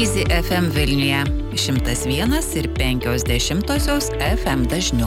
Easy FM Vilniuje 101,5 FM dažniu.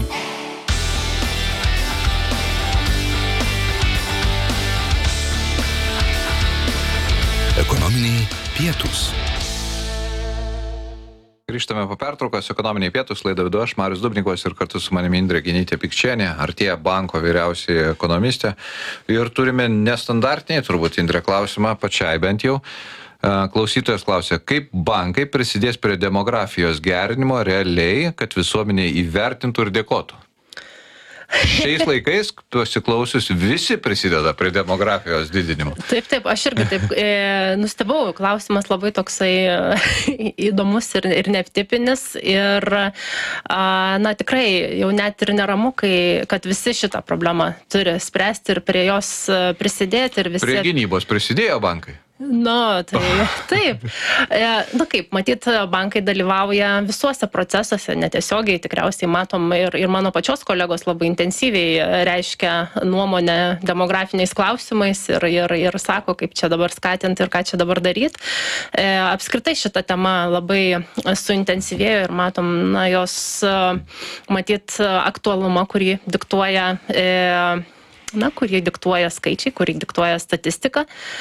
Ekonominiai pietūs. Grįžtame po pertraukos, ekonominiai pietūs, laidą vedu aš, Marius Dubnikovas, ir kartu su manimi Indrė Genytė Pikčienė, Artėja banko vyriausioji ekonomistė. Ir turime nestandartinį, turbūt, Indrė, klausimą, pačiai bent jau. Klausytojas klausia, kaip bankai prisidės prie demografijos gerinimo realiai, kad visuomenė įvertintų ir dėkotų? Šiais laikais, pasiklausius, visi prisideda prie demografijos didinimo. Taip, aš irgi taip nustebau. Klausimas labai toksai įdomus ir netipinis. Ir tikrai jau net ir neramu, kad visi šitą problemą turi spręsti ir prie jos prisidėti. Ir visi... Prie gynybos prisidėjo bankai? Taip. Kaip, matyt, bankai dalyvauja visuose procesuose, netiesiogiai tikriausiai matom ir mano pačios kolegos labai intensyviai reiškia nuomonę demografiniais klausimais ir sako, kaip čia dabar skatinti ir ką čia dabar daryti. Apskritai šita tema labai suintensyvėjo ir matom jos, matyt, aktualumą, kurį diktuoja kurį diktuoja skaičiai, kurį diktuoja statistika.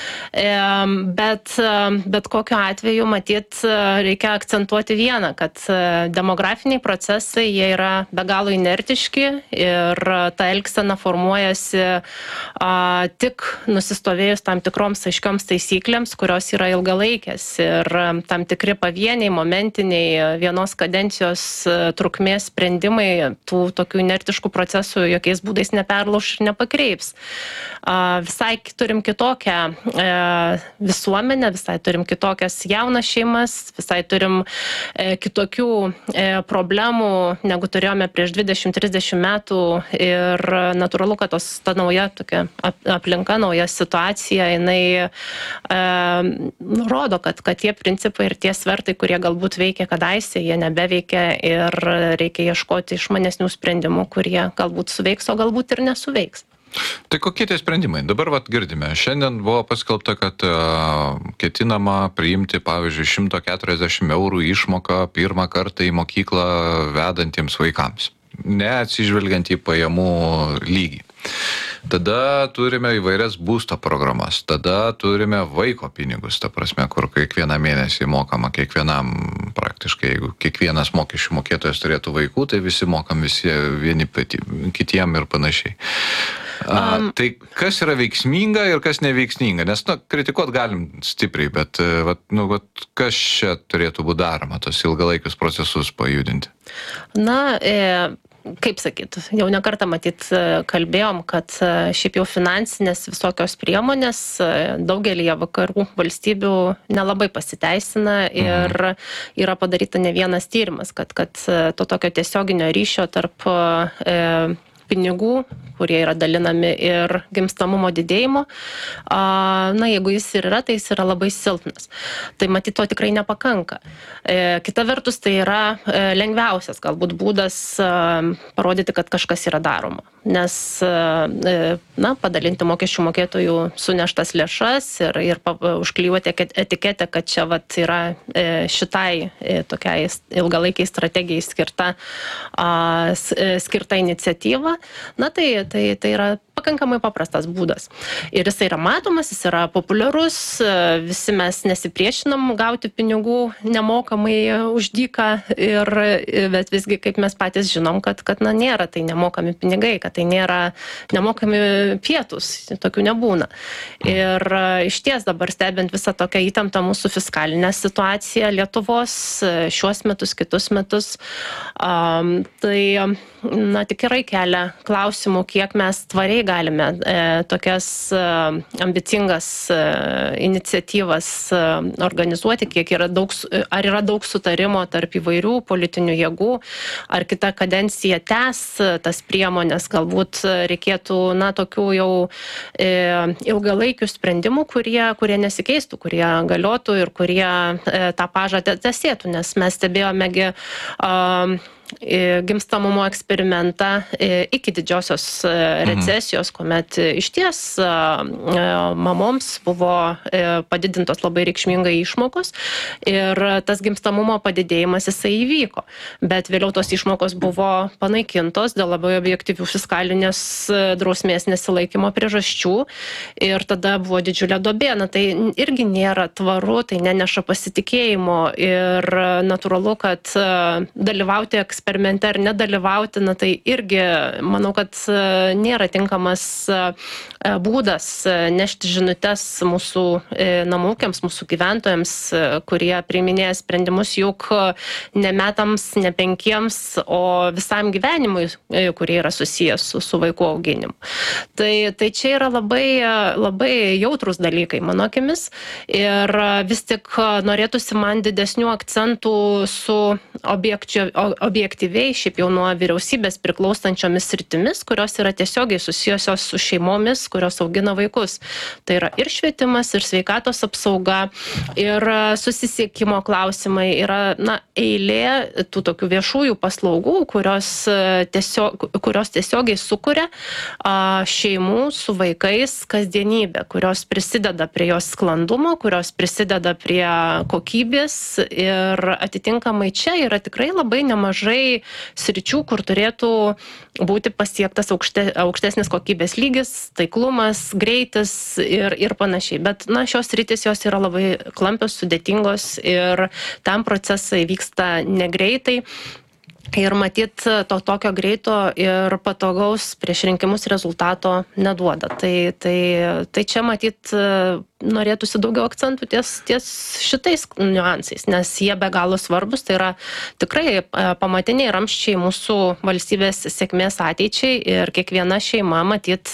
Bet kokiu atveju, matyt, reikia akcentuoti vieną, kad demografiniai procesai, jie yra be galo inertiški ir ta elgsena formuojasi tik nusistovėjus tam tikroms aiškioms taisyklėms, kurios yra ilgalaikės ir tam tikri pavieniai, momentiniai vienos kadencijos trukmės sprendimai tų tokių inertiškų procesų jokiais būdais neperlauš ir nepakreips. Visai turim kitokią visuomenę, visai turim kitokias jaunas šeimas, visai turim kitokių problemų, negu turėjome prieš 20-30 metų ir natūralu, kad ta nauja tokia aplinka, nauja situacija, jinai rodo, kad tie principai ir tie svertai, kurie galbūt veikia kadaise, jie nebeveikia ir reikia ieškoti išmanesnių sprendimų, kurie galbūt suveiks, o galbūt ir nesuveiks. Tai kokie tie sprendimai? Dabar girdime, šiandien buvo paskelbta, kad ketinama priimti, pavyzdžiui, 140 eurų išmoką pirmą kartą į mokyklą vedantiems vaikams, neatsižvelgiant į pajamų lygį. Tada turime įvairias būsto programas, tada turime vaiko pinigus, ta prasme, kur kiekvieną mėnesį mokama kiekvienam, praktiškai, jeigu kiekvienas mokesčių mokėtojas turėtų vaikų, tai visi mokam visi vieni kitiem ir panašiai. Tai kas yra veiksminga ir kas neveiksminga? Nes, kritikuot galim stipriai, bet kas čia turėtų būti daroma, tos ilgalaikius procesus pajudinti? Kaip sakyt, jau nekartą matyt kalbėjom, kad šiaip jau finansinės visokios priemonės daugelį vakarų valstybių nelabai pasiteisina ir yra padaryta ne vienas tyrimas, kad to tokio tiesioginio ryšio tarp pinigų, kurie yra dalinami ir gimstamumo didėjimo, jeigu jis ir yra, tai jis yra labai silpnas. Tai matyt, to tikrai nepakanka. Kita vertus, tai yra lengviausias galbūt būdas parodyti, kad kažkas yra daroma. Nes, padalinti mokesčių mokėtojų suneštas lėšas ir užklijuoti etiketę, kad čia yra šitai tokiai ilgalaikiai strategijai skirta iniciatyva, tai yra pakankamai paprastas būdas. Ir jis yra matomas, jis yra populiarus, visi mes nesipriešinam gauti pinigų nemokamai už dyką, bet visgi, kaip mes patys žinom, kad nėra tai nemokami pinigai, kad tai nėra nemokami pietūs, tokių nebūna. Ir iš ties dabar stebint visą tokią įtemptą mūsų fiskalinę situaciją Lietuvos šiuos metus, kitus metus, tai tikrai kelia klausimų, kiek mes tvariai galime tokias ambicingas iniciatyvas organizuoti, ar yra daug sutarimo tarp įvairių politinių jėgų, ar kita kadencija tęs tas priemonės, galbūt reikėtų tokių jau ilgalaikių sprendimų, kurie nesikeistų, kurie galiotų ir kurie tą pažadą tesėtų, nes mes stebėjomegi gimstamumo eksperimentą iki didžiosios recesijos, kuomet išties mamoms buvo padidintos labai reikšmingai išmokos ir tas gimstamumo padidėjimas jisai įvyko. Bet vėliau tos išmokos buvo panaikintos dėl labai objektyvių fiskalinės drausmės nesilaikymo priežasčių ir tada buvo didžiulė duobė. Na, tai irgi nėra tvaru, tai neneša pasitikėjimo ir natūralu, kad dalyvauti eksperimente ar nedalyvauti, na, tai irgi manau, kad nėra tinkamas būdas nešti žinutes mūsų namūkiams, mūsų gyventojams, kurie priiminėja sprendimus juk ne metams, ne 5, o visam gyvenimui, kurie yra susijęs su vaikų auginimu. Tai čia yra labai jautrus dalykai, mano akimis, ir vis tik norėtųsi man didesnių akcentų su objektyviai, šiaip jau nuo vyriausybės priklausančiomis sritimis, kurios yra tiesiogiai susijusios su šeimomis, kurios augina vaikus. Tai yra ir švietimas, ir sveikatos apsauga, ir susisiekimo klausimai, yra eilė tų tokių viešųjų paslaugų, kurios tiesiogiai sukuria šeimų su vaikais kasdienybę, kurios prisideda prie jos sklandumo, kurios prisideda prie kokybės ir atitinkamai čia yra tikrai labai nemažai sričių, kur turėtų būti pasiektas aukštesnis kokybės lygis, taiklumas, greitis ir panašiai. Bet šios sritis jos yra labai klampios, sudėtingos ir tam procesai vyksta negreitai. Ir matyt, to tokio greito ir patogaus prieš rinkimus rezultato neduoda. Tai čia matyt norėtųsi daugiau akcentų ties šitais niuansais, nes jie be galo svarbus, tai yra tikrai pamatiniai ramsčiai mūsų valstybės sėkmės ateičiai ir kiekviena šeima matyt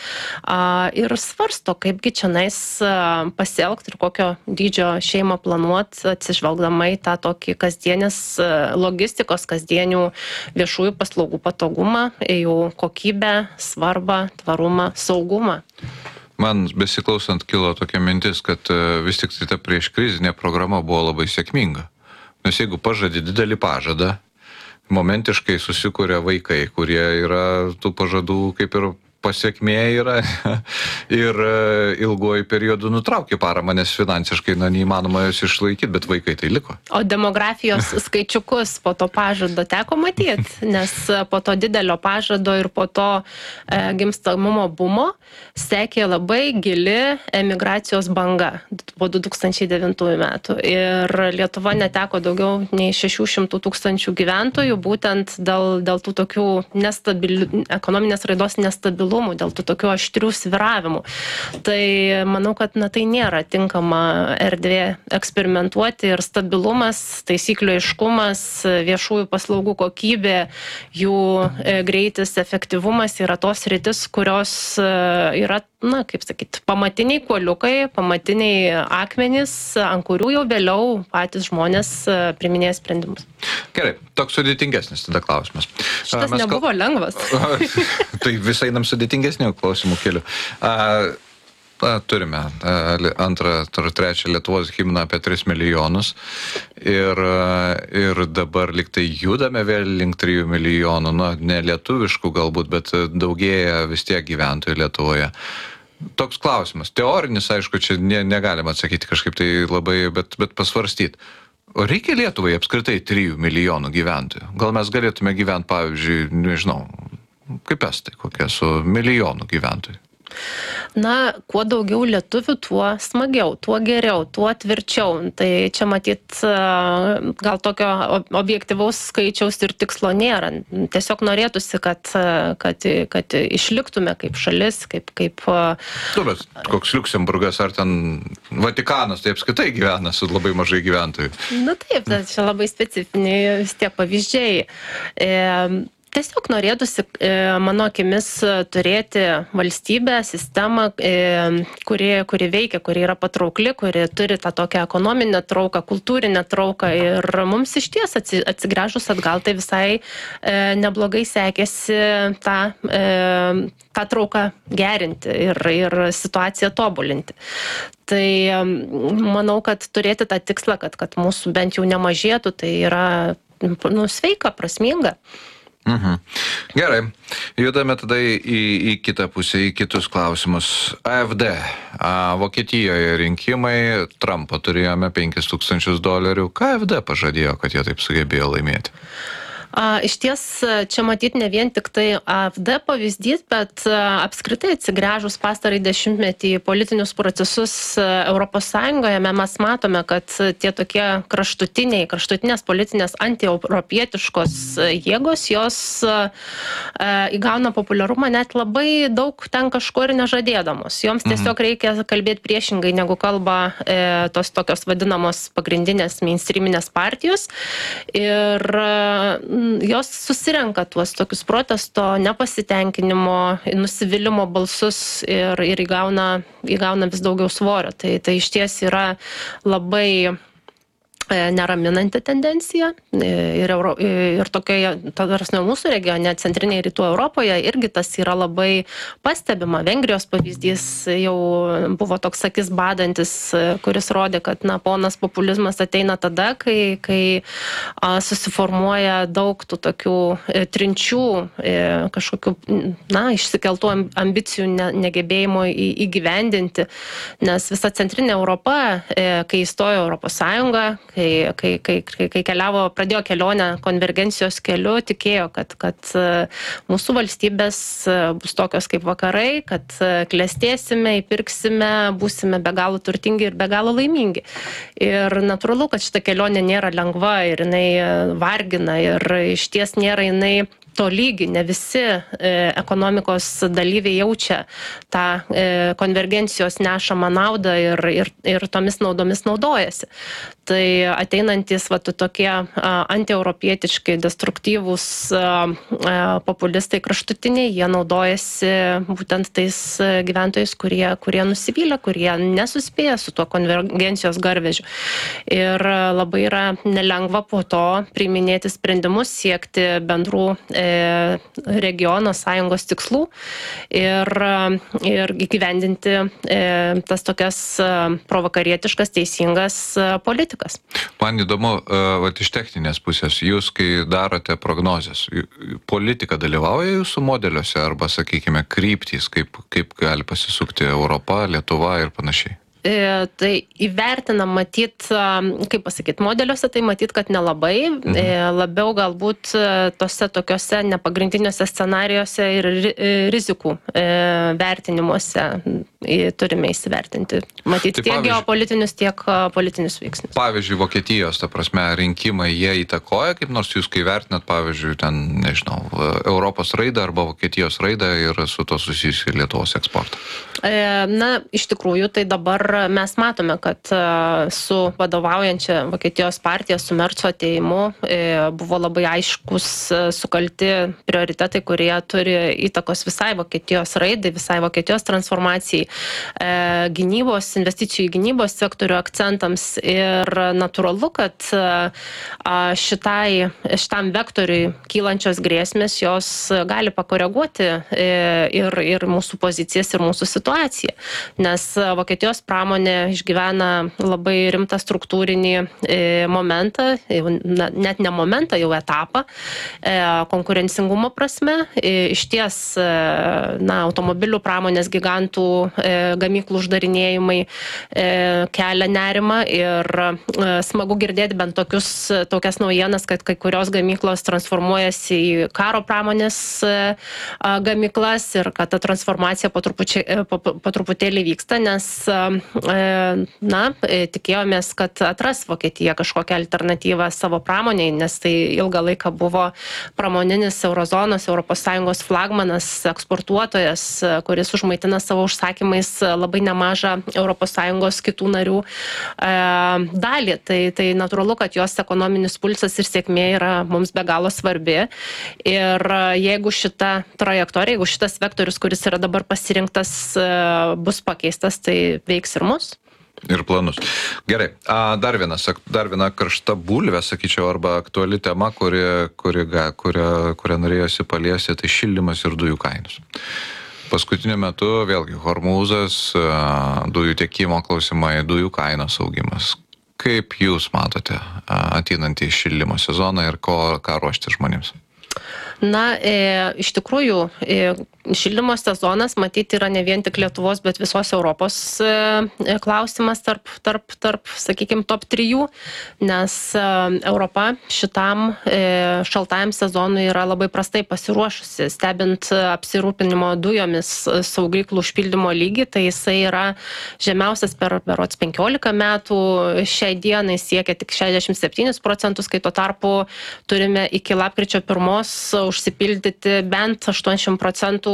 ir svarsto, kaipgi čionais pasielgti ir kokio dydžio šeimą planuoti, atsižvelgdama į tą tokį kasdienės logistikos, kasdienių viešųjų paslaugų patogumą, jų kokybę, svarbą, tvarumą, saugumą. Man besiklausant kilo tokia mintis, kad vis tik ta prieškrizinė programa buvo labai sėkminga. Nes jeigu pažadi didelį pažadą, momentiškai susikuria vaikai, kurie yra tų pažadų kaip ir pasiekmė yra ir ilguoju periodu nutraukė paramą, nes finansiškai neįmanoma jos išlaikyti, bet vaikai tai liko. O demografijos skaičiukus po to pažado teko matyti, nes po to didelio pažado ir po to gimstamumo bumo sekė labai gili emigracijos banga po 2009 metų. Ir Lietuva neteko daugiau nei 600 000 gyventojų, būtent dėl tų tokių ekonominės raidos nestabilumų, dėl tų tokių aštrių svyravimų. Tai manau, kad tai nėra tinkama erdvė eksperimentuoti ir stabilumas, taisyklių aiškumas, viešųjų paslaugų kokybė, jų greitis, efektyvumas yra tos sritis, kurios yra, kaip sakyti, pamatiniai kuoliukai, pamatiniai akmenys, ant kurių jau vėliau patys žmonės priiminėja sprendimus. Gerai, toks sudėtingesnis tada klausimas. Šitas nebuvo lengvas. Tai visai nam sudėtingesnių klausimų keliu. Turime antrą ar trečią Lietuvos himną apie 3 milijonus ir dabar lyg tai judame vėl link 3 milijonų, ne lietuviškų galbūt, bet daugėja vis tiek gyventojų Lietuvoje. Toks klausimas, teorinis, aišku, čia negalima atsakyti kažkaip tai labai, bet pasvarstyti. O reikia Lietuvai apskritai 3 milijonų gyventojų? Gal mes galėtume gyventi, pavyzdžiui, nežinau, kaip estai, kokie su milijonu gyventojų? Kuo daugiau lietuvių, tuo smagiau, tuo geriau, tuo tvirčiau. Tai čia matyt, gal tokio objektyvaus skaičiaus ir tikslo nėra. Tiesiog norėtųsi, kad išliktume kaip šalis, kaip... Bet koks Liuksemburgas ar ten Vatikanas, tai apskritai gyvena su labai mažai gyventojų. Taip, tai čia labai specifiniai vis tiek pavyzdžiai. Tiesiog norėtųsi, mano akimis, turėti valstybę, sistemą, kuri veikia, kuri yra patraukli, kuri turi tą tokią ekonominę trauką, kultūrinę trauką ir mums iš ties atsigręžus atgal tai visai neblogai sekėsi tą trauką gerinti ir situaciją tobulinti. Tai manau, kad turėti tą tikslą, kad mūsų bent jau nemažėtų, tai yra sveika, prasminga. Gerai, judame tada į kitą pusę, į kitus klausimus. AfD. Vokietijoje rinkimai, Trumpo turėjome $5,000. Ką AfD pažadėjo, kad jie taip sugebėjo laimėti? Iš ties, čia matyti ne vien tik tai AfD pavyzdys, bet apskritai atsigręžus pastarąjį dešimtmetį į politinius procesus Europos Sąjungoje, mes matome, kad tie tokie kraštutinės politinės antieuropietiškos jėgos, jos įgauna populiarumą net labai daug ten kažko ir nežadėdamos. Joms tiesiog reikia kalbėti priešingai, negu kalba tos tokios vadinamos pagrindinės mainstreaminės partijos. Ir jos susirenka tuos tokius protesto, nepasitenkinimo, nusivylimo balsus ir įgauna vis daugiau svorio. Tai iš ties yra labai neraminanti tendencija ir tokioje, mūsų regione, centrinėje rytų Europoje, irgi tas yra labai pastebima. Vengrijos pavyzdys jau buvo toks akis badantis, kuris rodė, kad ponas populizmas ateina tada, kai susiformuoja daug tų tokių trinčių, kažkokių, išsikeltų ambicijų negebėjimo įgyvendinti, nes visa centrinė Europa, kai įstojo Europos Sąjunga, kai pradėjo kelionę konvergencijos keliu, tikėjo, kad mūsų valstybės bus tokios kaip vakarai, kad klestėsime, įpirksime, būsime be galo turtingi ir be galo laimingi. Ir natūralu, kad šita kelionė nėra lengva ir jinai vargina ir iš ties nėra jinai tolygi, ne visi ekonomikos dalyviai jaučia tą konvergencijos nešamą naudą ir tomis naudomis naudojasi. Tai ateinantis tokie antieuropietiški, destruktyvūs populistai kraštutiniai, jie naudojasi būtent tais gyventojais, kurie nusivylę, kurie nesuspėja su tuo konvergencijos garvežiu. Ir labai yra nelengva po to priiminėti sprendimus, siekti bendrų regiono sąjungos tikslų ir įgyvendinti tas tokias provakarietiškas, teisingas politikas. Man įdomu, iš techninės pusės, jūs, kai darote prognozes, politika dalyvauja jūsų modeliuose arba, sakykime, kryptys, kaip gali pasisukti Europa, Lietuva ir panašiai? Tai įvertinam matyt, kaip pasakyti, modeliuose tai matyt, kad nelabai, labiau galbūt tose tokiuose nepagrindiniuose scenarijuose ir rizikų vertinimuose turime įsivertinti. Matyti tiek geopolitinius, tiek politinius veiksnius. Pavyzdžiui, Vokietijos, ta prasme, rinkimai, jie įtakoja, kaip nors jūs, kai vertinat, pavyzdžiui, ten, nežinau, Europos raidą arba Vokietijos raidą ir su to susijusi Lietuvos eksportą? Iš tikrųjų, tai dabar mes matome, kad su vadovaujančia Vokietijos partija, su Merco atėjimu, buvo labai aiškus sukalti prioritetai, kurie turi įtakos visai Vokietijos raidai, visai Vokietijos transformacijai, gynybos, investicijų į gynybos sektorių akcentams ir natūralu, kad šitam vektoriui kylančios grėsmės, jos gali pakoreguoti ir mūsų pozicijas, ir mūsų situaciją, nes Vokietijos pramonė išgyvena labai rimtą struktūrinį momentą, net ne momentą, jau etapą, konkurencingumo prasme. Iš ties, automobilių pramonės gigantų gamyklų uždarinėjimai kelia nerimą ir smagu girdėti bent tokias naujienas, kad kai kurios gamyklos transformuojasi į karo pramonės gamyklas ir kad ta transformacija po truputėlį vyksta, nes tikėjomės, kad atras Vokietija kažkokią alternatyvą savo pramoniai, nes tai ilgą laiką buvo pramoninis eurozonos, ES flagmanas, eksportuotojas, kuris užmaitina savo užsakymais labai nemažą ES kitų narių dalį. Tai natūralu, kad jos ekonominis pulsas ir sėkmė yra mums be galo svarbi. Ir jeigu šita trajektorija, jeigu šitas vektorius, kuris yra dabar pasirinktas, bus pakeistas, tai veiks ir mus. Ir planus. Gerai, dar viena karšta bulvė, sakyčiau, arba aktuali tema, kurią norėjosi paliesti, tai šildymas ir dujų kainos. Paskutiniu metu vėlgi Hormūzas, dujų tiekimo klausimai, dujų kainos augimas. Kaip jūs matote ateinantį šildymo sezoną ir ką ruošti žmonėms? Na, iš tikrųjų, šildymo sezonas, matyti, yra ne vien tik Lietuvos, bet visos Europos klausimas tarp, sakykime, top 3, nes Europa šitam šaltajam sezonui yra labai prastai pasiruošusi. Stebint apsirūpinimo dujomis saugyklų užpildymo lygį, tai jisai yra žemiausias per berods 15 metų, šiai dienai siekia tik 67%, kai tuo tarpu turime iki lapkričio 1 užsipildyti bent 80%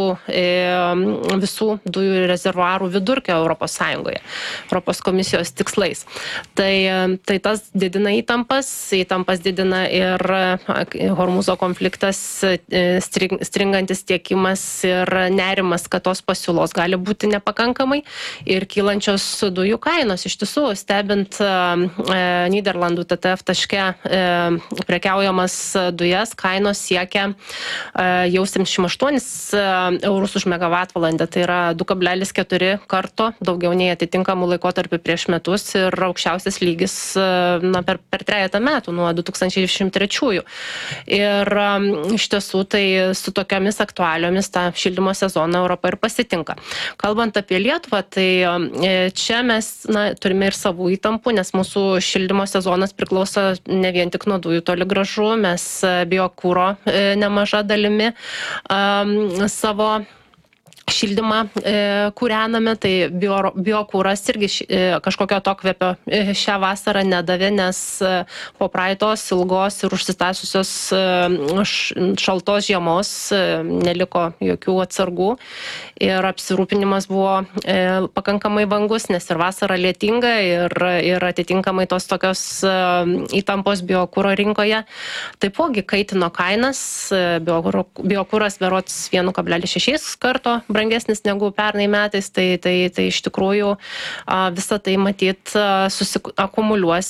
visų dujų rezervuarų vidurkio Europos Sąjungoje, Europos komisijos tikslais. Tai tas didina įtampas didina ir Hormuzo konfliktas, stringantis tiekimas ir nerimas, kad tos pasiūlos gali būti nepakankamai ir kylančios dujų kainos. Iš tiesų, stebint Nyderlandų TTF taške prekiaujamas dujas, kainos siekia jau 78 eurus už megavatvalandę, tai yra 2,4 karto daugiau nei atitinkamų laikotarpių prieš metus ir aukščiausias lygis per 3 metų nuo 2023. Ir iš tiesų tai su tokiamis aktualiomis tą šildymo sezoną Europą ir pasitinka. Kalbant apie Lietuvą, tai čia mes turime ir savų įtampų, nes mūsų šildymo sezonas priklauso ne vien tik nuo dujų, toli gražu, mes biokuro nemaža dalimi savo šildymą kūrename, tai biokūras irgi kažkokio atokvėpio šią vasarą nedavė, nes po praeitos ilgos ir užsitęsusios šaltos žiemos neliko jokių atsargų ir apsirūpinimas buvo pakankamai vangus, nes ir vasara lietinga ir atitinkamai tos tokios įtampos biokūro rinkoje. Taipogi kaitino kainas, biokūras berods 1,6 karto brangesnis negu pernai metais, tai iš tikrųjų visą tai matyt susiakumuliuos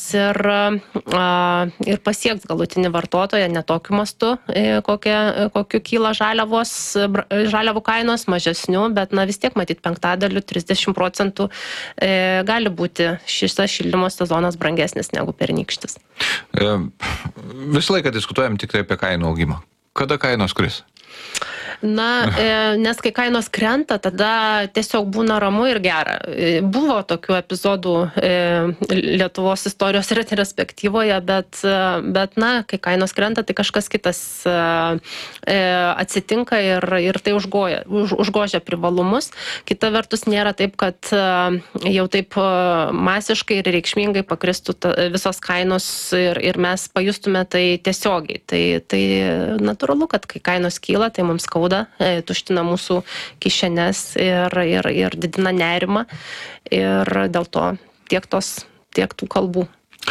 ir pasieks galutinį vartotoją ne tokiu mastu, kokiu kyla žaliavų kainos, mažesnių, bet vis tiek matyt 50%, 30% gali būti šis šildymo sezonas brangesnis negu pernykštis. Visą laiką diskutuojam tik tai apie kainų augimą. Kada kainos kris? Nes kai kainos krenta, tada tiesiog būna ramu ir gera. Buvo tokių epizodų Lietuvos istorijos retrospektyvoje, bet kai kainos krenta, tai kažkas kitas atsitinka ir tai užgožia privalumus. Kita vertus, nėra taip, kad jau taip masiškai ir reikšmingai pakristų visos kainos ir mes pajustume tai tiesiogiai. Tai natūralu, kad kai kainos kyla, tai mums skauda, tuština mūsų kišenes ir didina nerimą ir dėl to tiek tų kalbų.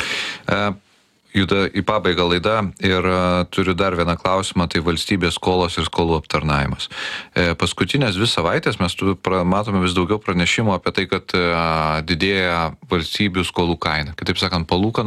Juda į pabaigą laida ir turiu dar vieną klausimą, tai valstybės skolos ir skolų aptarnavimas. Paskutinės 2 savaitės mes matome vis daugiau pranešimų apie tai, kad didėja valstybių skolų kaina. Kitaip sakant, palūkanų